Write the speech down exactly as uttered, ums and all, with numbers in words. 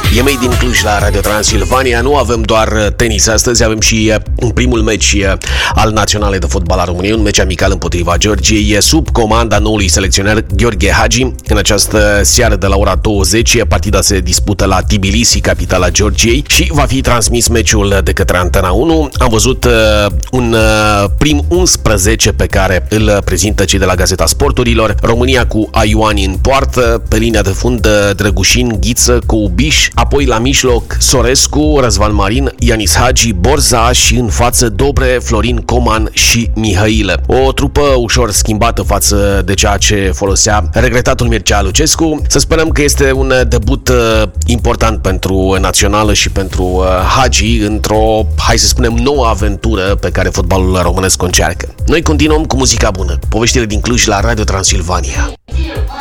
E Made din Cluj la Radio Transilvania. Nu avem doar tenis astăzi, avem și un primul meci al Naționalei de Fotbal a României, un meci amical împotriva Georgiei, sub comanda noului selecționer Gheorghe Hagi. În această seară de la ora douăzeci, partida se dispută la Tbilisi, capitala Georgiei, și va fi transmis meciul de către Antena unu. Am văzut uh, un uh, prim unsprezece pe care îl prezintă cei de la Gazeta Sporturilor. România cu Aioani în poartă, pe linia de fund Drăgușin, Ghiță, Coubiș, apoi la mijloc Sorescu, Răzvan Marin, Ianis Hagi, Borza și în față Dobre, Florin Coman și Mihailă. O trupă ușor schimbată față de ceea ce folosea regretatul Mircea Lucescu. Să sperăm că este un debut uh, important pentru națională și pentru uh, Hagi într-o, hai să spunem, nouă aventură pe care fotbalul românesc o încearcă. Noi continuăm cu muzica bună, poveștile din Cluj la Radio Transilvania.